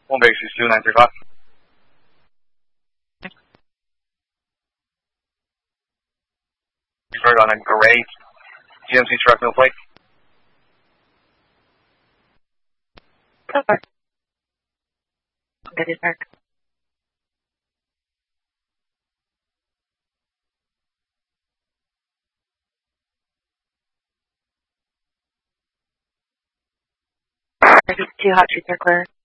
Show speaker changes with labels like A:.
A: Home base is 2935. You've heard on a gray GMC truck, no plate.
B: Okay. Good, sir. Two hot streets are clear.